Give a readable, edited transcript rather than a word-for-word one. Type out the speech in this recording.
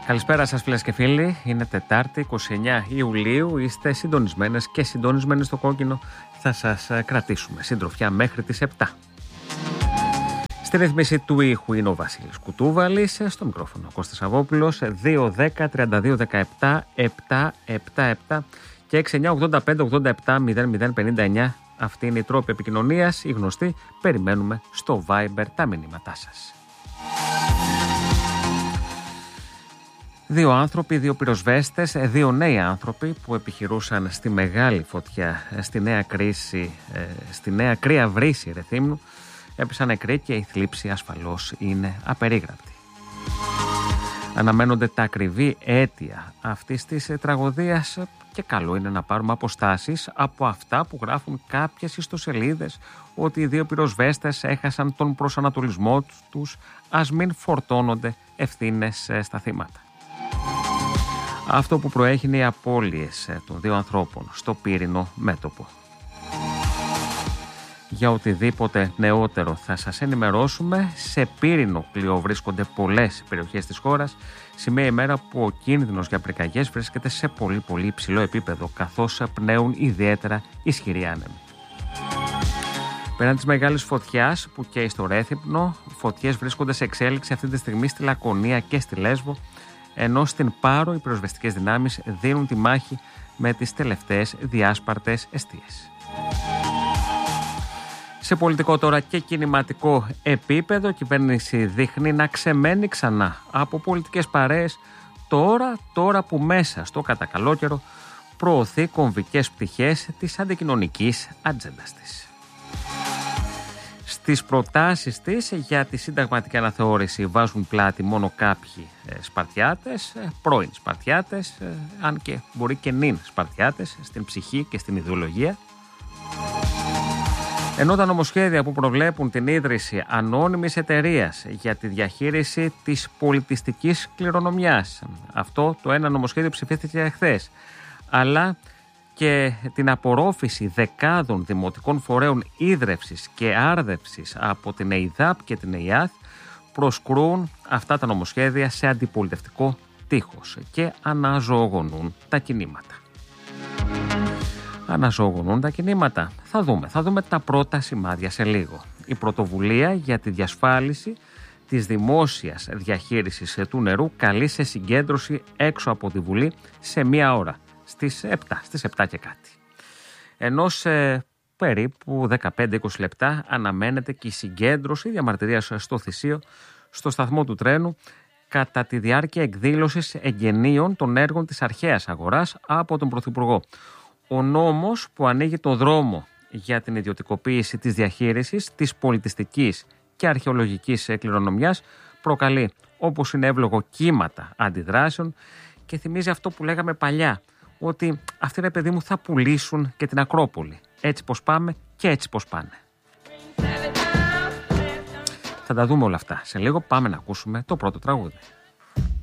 Καλησπέρα σας φίλες και φίλοι, είναι Τετάρτη 29 Ιουλίου, είστε συντονισμένες και συντονισμένοι στο κόκκινο, θα σας κρατήσουμε συντροφιά μέχρι τις 7. Στη ρύθμιση του ήχου είναι ο Βασίλης Κουτούβαλης, στο μικρόφωνο ο Κώστας Αβόπουλος, 2-10-32-17-777 και 6-9-85-87-00-59. Αυτή είναι η τρόπη επικοινωνίας, η γνωστή, περιμένουμε στο Viber τα μηνύματά σας. Δύο άνθρωποι, δύο πυροσβέστες, δύο νέοι άνθρωποι που επιχειρούσαν στη μεγάλη φωτιά, στη νέα κρύα βρύση Ρεθύμνου, έπεσαν νεκροί και η θλίψη ασφαλώς είναι απερίγραπτη. Αναμένονται τα ακριβή αίτια αυτής της τραγωδίας και καλό είναι να πάρουμε αποστάσεις από αυτά που γράφουν κάποιες ιστοσελίδες ότι οι δύο πυροσβέστες έχασαν τον προσανατολισμό τους, ας μην φορτώνονται ευθύνες στα θύματα. Αυτό που προέχει είναι οι απώλειες των δύο ανθρώπων στο πύρινο μέτωπο. Για οτιδήποτε νεότερο θα σας ενημερώσουμε. Σε πύρινο πλοίο βρίσκονται πολλές περιοχές της χώρας. Σημαία ημέρα που ο κίνδυνος για πυρκαγιές βρίσκεται σε πολύ υψηλό επίπεδο, καθώς πνέουν ιδιαίτερα ισχυροί άνεμοι. Πέραν της μεγάλης φωτιάς που καίει στο Ρέθυμνο, φωτιές βρίσκονται σε εξέλιξη αυτή τη στιγμή στη Λακωνία και στη Λέσβο, ενώ στην Πάρο οι πυροσβεστικές δυνάμεις δίνουν τη μάχη με τις τελευταίες διάσπαρτες εστίες. Σε πολιτικό τώρα και κινηματικό επίπεδο, η κυβέρνηση δείχνει να ξεμένει ξανά από πολιτικές παρέες τώρα που μέσα στο κατακαλόκαιρο προωθεί κομβικές πτυχές της αντικοινωνικής ατζέντας της. Στις προτάσεις της για τη συνταγματική αναθεώρηση βάζουν πλάτη μόνο κάποιοι Σπαρτιάτες, πρώην Σπαρτιάτες, αν και μπορεί και νυν Σπαρτιάτες, στην ψυχή και στην ιδεολογία. Ενώ τα νομοσχέδια που προβλέπουν την ίδρυση ανώνυμης εταιρείας για τη διαχείριση της πολιτιστικής κληρονομιάς, αυτό το ένα νομοσχέδιο ψηφίστηκε εχθές, αλλά και την απορρόφηση δεκάδων δημοτικών φορέων ίδρευσης και άρδευσης από την ΕΙΔΑΠ και την ΕΙΑΘ, προσκρούν αυτά τα νομοσχέδια σε αντιπολιτευτικό τείχος και αναζωογονούν τα κινήματα. Θα δούμε τα πρώτα σημάδια σε λίγο. Η πρωτοβουλία για τη διασφάλιση της δημόσιας διαχείρισης του νερού καλεί σε συγκέντρωση έξω από τη Βουλή σε μία ώρα, στις 7 και κάτι. Ενώ σε περίπου 15-20 λεπτά αναμένεται και η συγκέντρωση διαμαρτυρίας στο Θησίο, στο σταθμό του τρένου, κατά τη διάρκεια εκδήλωσης εγγενείων των έργων της αρχαίας αγοράς από τον Πρωθυπουργό. Ο νόμος που ανοίγει το δρόμο για την ιδιωτικοποίηση της διαχείρισης της πολιτιστικής και αρχαιολογικής κληρονομιάς προκαλεί, όπως είναι εύλογο, κύματα αντιδράσεων και θυμίζει αυτό που λέγαμε παλιά, ότι αυτοί, ρε παιδί μου, θα πουλήσουν και την Ακρόπολη. Έτσι πως πάμε και έτσι πως πάνε. Θα τα δούμε όλα αυτά. Σε λίγο πάμε να ακούσουμε το πρώτο τραγούδι.